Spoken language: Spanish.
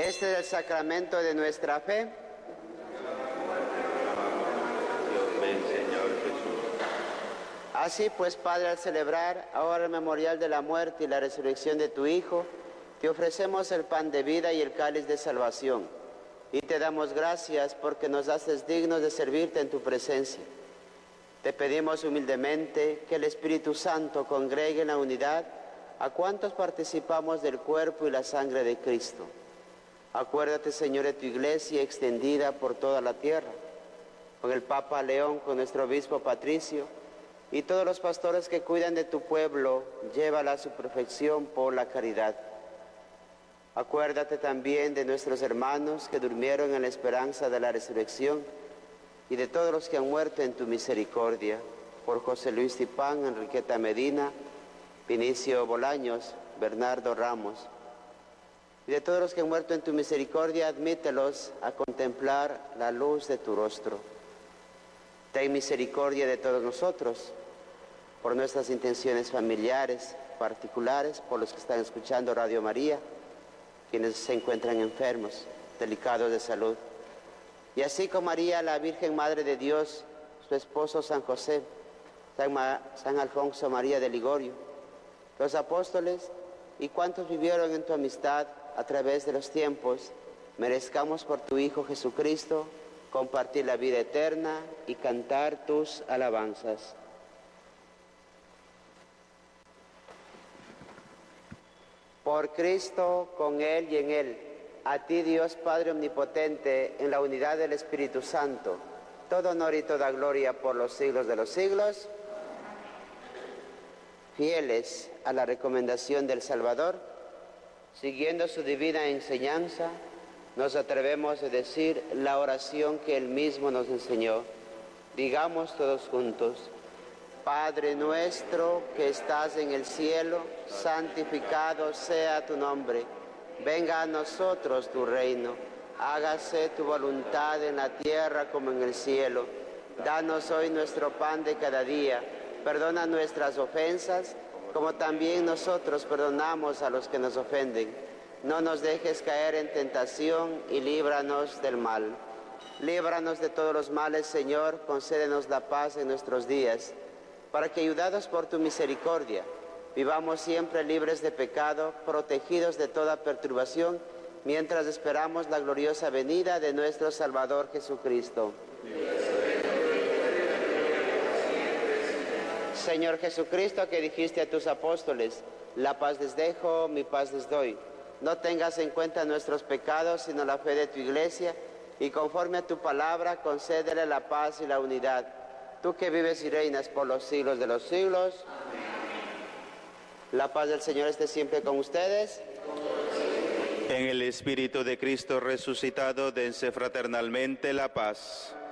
Este es el sacramento de nuestra fe. Amén, Señor Jesús. Así pues, Padre, al celebrar ahora el memorial de la muerte y la resurrección de tu Hijo, te ofrecemos el pan de vida y el cáliz de salvación. Y te damos gracias porque nos haces dignos de servirte en tu presencia. Te pedimos humildemente que el Espíritu Santo congregue en la unidad a cuantos participamos del cuerpo y la sangre de Cristo. Acuérdate, Señor, de tu iglesia extendida por toda la tierra, con el Papa León, con nuestro obispo Patricio, y todos los pastores que cuidan de tu pueblo, llévala a su perfección por la caridad. Acuérdate también de nuestros hermanos que durmieron en la esperanza de la resurrección, y de todos los que han muerto en tu misericordia, por José Luis Tipán, Enriqueta Medina, Vinicio Bolaños, Bernardo Ramos, y de todos los que han muerto en tu misericordia, admítelos a contemplar la luz de tu rostro. Ten misericordia de todos nosotros, por nuestras intenciones familiares, particulares, por los que están escuchando Radio María, quienes se encuentran enfermos, delicados de salud. Y así con María, la Virgen Madre de Dios, su esposo San José, San Alfonso María de Ligorio, los apóstoles y cuantos vivieron en tu amistad a través de los tiempos, merezcamos por tu Hijo Jesucristo compartir la vida eterna y cantar tus alabanzas. Por Cristo, con Él y en Él, a ti Dios Padre Omnipotente, en la unidad del Espíritu Santo, todo honor y toda gloria por los siglos de los siglos. Fieles a la recomendación del Salvador, siguiendo su divina enseñanza, nos atrevemos a decir la oración que Él mismo nos enseñó. Digamos todos juntos: Padre nuestro que estás en el cielo, santificado sea tu nombre. Venga a nosotros tu reino. Hágase tu voluntad en la tierra como en el cielo. Danos hoy nuestro pan de cada día. Perdona nuestras ofensas, como también nosotros perdonamos a los que nos ofenden. No nos dejes caer en tentación y líbranos del mal. Líbranos de todos los males, Señor, concédenos la paz en nuestros días, para que, ayudados por tu misericordia, vivamos siempre libres de pecado, protegidos de toda perturbación, mientras esperamos la gloriosa venida de nuestro Salvador Jesucristo. Señor Jesucristo, que dijiste a tus apóstoles: la paz les dejo, mi paz les doy. No tengas en cuenta nuestros pecados, sino la fe de tu iglesia, y conforme a tu palabra, concédele la paz y la unidad. Tú que vives y reinas por los siglos de los siglos. Amén. La paz del Señor esté siempre con ustedes. En el Espíritu de Cristo resucitado, dense fraternalmente la paz.